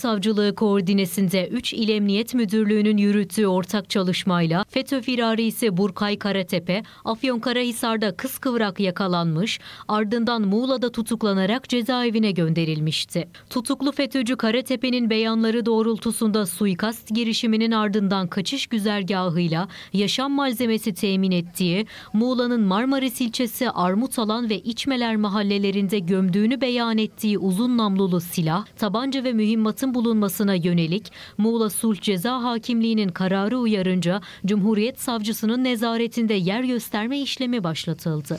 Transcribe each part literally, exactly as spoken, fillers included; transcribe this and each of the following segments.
Başsavcılığı koordinesinde üç İl Emniyet Müdürlüğü'nün yürüttüğü ortak çalışmayla FETÖ firarisi Burkay Karatepe, Afyonkarahisar'da kıskıvrak yakalanmış, ardından Muğla'da tutuklanarak cezaevine gönderilmişti. Tutuklu FETÖ'cü Karatepe'nin beyanları doğrultusunda suikast girişiminin ardından kaçış güzergahıyla yaşam malzemesi temin ettiği, Muğla'nın Marmaris ilçesi Armutalan ve İçmeler mahallelerinde gömdüğünü beyan ettiği uzun namlulu silah, tabanca ve mühimmatın bulunmasına yönelik Muğla Sulh Ceza Hakimliği'nin kararı uyarınca Cumhuriyet Savcısının nezaretinde yer gösterme işlemi başlatıldı.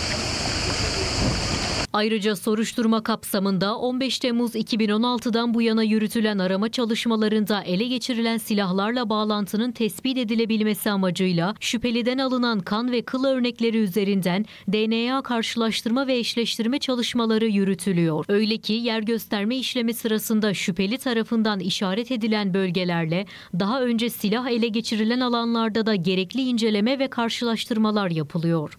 Ayrıca soruşturma kapsamında on beş Temmuz iki bin on altı'dan bu yana yürütülen arama çalışmalarında ele geçirilen silahlarla bağlantının tespit edilebilmesi amacıyla şüpheliden alınan kan ve kıl örnekleri üzerinden D N A karşılaştırma ve eşleştirme çalışmaları yürütülüyor. Öyle ki yer gösterme işlemi sırasında şüpheli tarafından işaret edilen bölgelerle daha önce silah ele geçirilen alanlarda da gerekli inceleme ve karşılaştırmalar yapılıyor.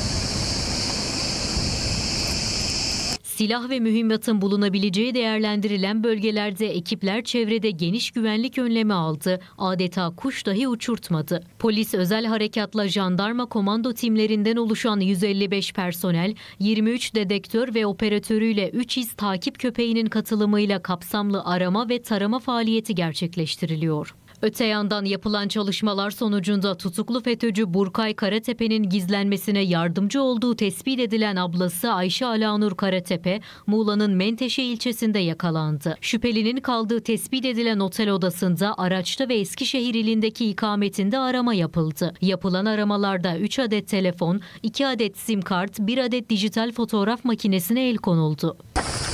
Silah ve mühimmatın bulunabileceği değerlendirilen bölgelerde ekipler çevrede geniş güvenlik önlemi aldı. Adeta kuş dahi uçurtmadı. Polis özel harekatla jandarma komando timlerinden oluşan yüz elli beş personel, yirmi üç dedektör ve operatörüyle üç iz takip köpeğinin katılımıyla kapsamlı arama ve tarama faaliyeti gerçekleştiriliyor. Öte yandan yapılan çalışmalar sonucunda tutuklu FETÖ'cü Burkay Karatepe'nin gizlenmesine yardımcı olduğu tespit edilen ablası Ayşe Alanur Karatepe, Muğla'nın Menteşe ilçesinde yakalandı. Şüphelinin kaldığı tespit edilen otel odasında, araçta ve Eskişehir ilindeki ikametinde arama yapıldı. Yapılan aramalarda üç adet telefon, iki adet sim kart, bir adet dijital fotoğraf makinesine el konuldu.